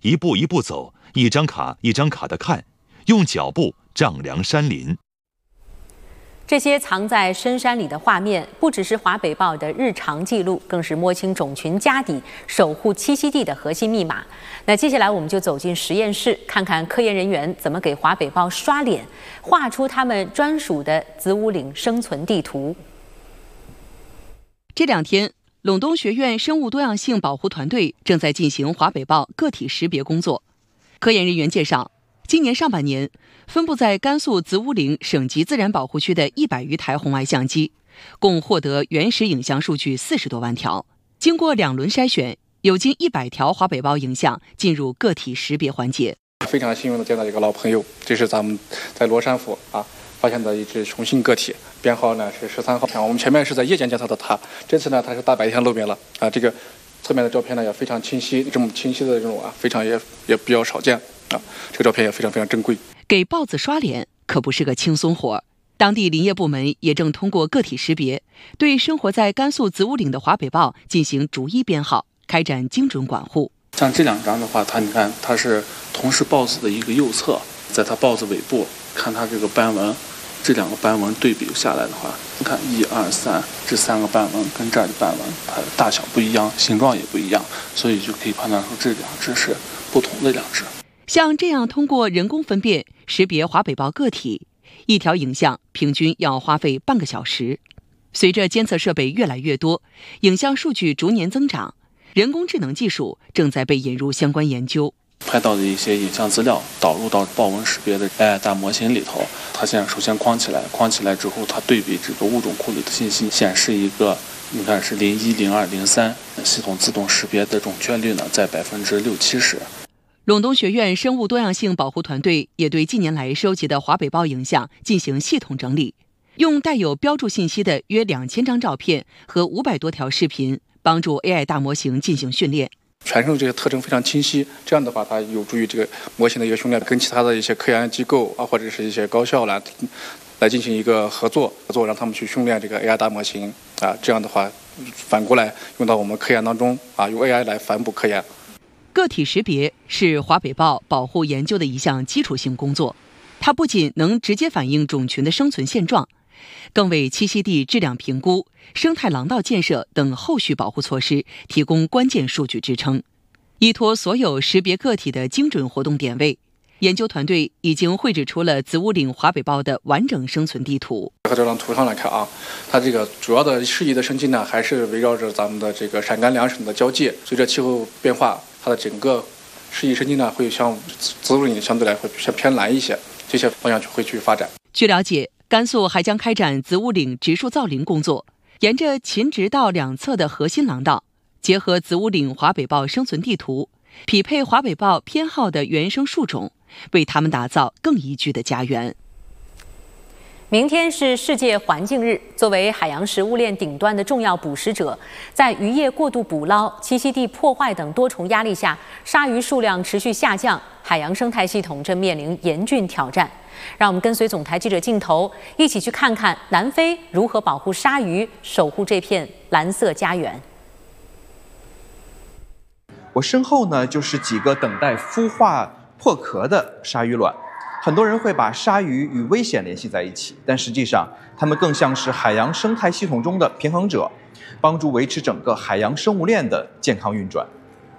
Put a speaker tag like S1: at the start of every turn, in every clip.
S1: 一步一步走，一张卡一张卡的看，用脚步丈量山林。
S2: 这些藏在深山里的画面，不只是华北豹的日常记录，更是摸清种群家底、守护栖息地的核心密码。那接下来我们就走进实验室，看看科研人员怎么给华北豹刷脸，画出他们专属的子午岭生存地图。
S3: 这2天，陇东学院生物多样性保护团队正在进行华北豹个体识别工作。科研人员介绍，今年上半年，分布在甘肃子午岭省级自然保护区的100余台红外相机，共获得原始影像数据40多万条。经过2轮筛选，有近100条华北豹影像进入个体识别环节。
S4: 非常幸运的见到一个老朋友，这是咱们在罗山府发现的一只雄性个体，编号呢是13号。我们前面是在夜间监测的它，这次呢它是大白天露面了这个侧面的照片呢也非常清晰，这么清晰的这种非常也比较少见这个照片也非常非常珍贵。
S3: 给豹子刷脸可不是个轻松活，当地林业部门也正通过个体识别，对生活在甘肃子午岭的华北豹进行逐一编号，开展精准管护。
S5: 像这2张的话，你看它是同是豹子的一个右侧，在它豹子尾部看它这个斑纹，这2个斑纹对比下来的话，你看1、2、3这3个斑纹跟这儿的斑纹，它的大小不一样，形状也不一样，所以就可以判断出这2只是不同的2只。
S3: 像这样通过人工分辨识别华北豹个体，一条影像平均要花费半个小时。随着监测设备越来越多，影像数据逐年增长，人工智能技术正在被引入相关研究。
S5: 拍到的一些影像资料导入到豹纹识别的 AI 大模型里头，它现在首先框起来之后，它对比这个物种库里的信息，显示一个你看是01、02、03，系统自动识别的准确率呢在60%、70%。
S3: 陇东学院生物多样性保护团队也对近年来收集的华北豹影像进行系统整理，用带有标注信息的约2000张照片和500多条视频，帮助 AI 大模型进行训练。
S4: 全身这些特征非常清晰，这样的话它有助于这个模型的一个训练，跟其他的一些科研机构或者是一些高校来进行一个合作，让他们去训练这个 AI 大模型这样的话反过来用到我们科研当中用 AI 来反哺科研。
S3: 个体识别是华北豹保护研究的一项基础性工作，它不仅能直接反映种群的生存现状，更为栖息地质量评估、生态廊道建设等后续保护措施提供关键数据支撑。依托所有识别个体的精准活动点位，研究团队已经绘制出了子午岭华北豹的完整生存地图。
S4: 和这张图上来看它这个主要的适宜的生境呢，还是围绕着咱们的这个陕甘2省的交界。随着气候变化，它的整个适宜生境呢，会向子午岭相对来会偏南一些，这些方向会去发展。
S3: 据了解，甘肃还将开展子午岭植树造林工作，沿着秦直道2侧的核心廊道，结合子午岭华北豹生存地图，匹配华北豹偏好的原生树种，为它们打造更宜居的家园。
S2: 明天是世界环境日，作为海洋食物链顶端的重要捕食者，在渔业过度捕捞、栖息地破坏等多重压力下，鲨鱼数量持续下降，海洋生态系统正面临严峻挑战。让我们跟随总台记者镜头，一起去看看南非如何保护鲨鱼，守护这片蓝色家园。
S6: 我身后呢，就是几个等待孵化破壳的鲨鱼卵。很多人会把鲨鱼与危险联系在一起，但实际上，它们更像是海洋生态系统中的平衡者，帮助维持整个海洋生物链的健康运转。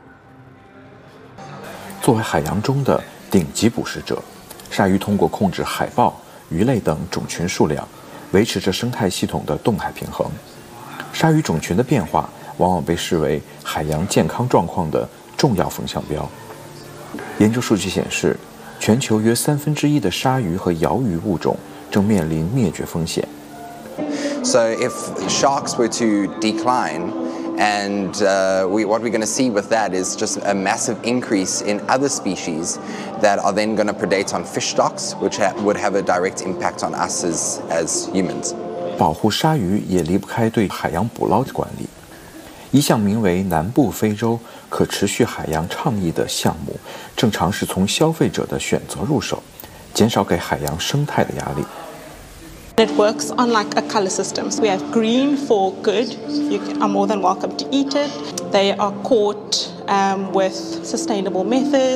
S7: 作为海洋中的顶级捕食者，鲨鱼通过控制海豹、鱼类等种群数量，维持着生态系统的动态平衡。鲨鱼种群的变化往往被视为海洋健康状况的重要风向标。研究数据显示，全球约1/3的鲨鱼和鳐鱼物种正面临灭绝风险。
S8: So if sharks were to decline, and what we're going to see with that is just a massive increase in other species that are then going to predate on fish stocks, which would have a direct impact on us as humans.
S7: 保护鲨鱼也离不开对海洋捕捞的管理。一项名为南部非洲可持续海洋倡议的项目，正尝试从消费者的选择入手，减少给海洋生态的压力。
S9: It works on like a color system. So we have green for good. You are more than welcome to eat it. They are caught with sustainable methods.